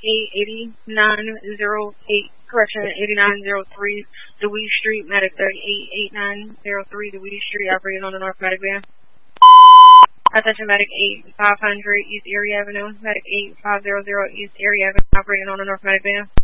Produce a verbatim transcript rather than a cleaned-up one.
eight, eighty-nine oh eight, correction, eighty-nine oh three Dewey Street, Medic thirty-eight, eighty-nine oh three Dewey Street, operating on the North Medic van. Attention Medic eight five hundred East Erie Avenue, Medic eight five hundred East Erie Avenue, operating on the North Medic van.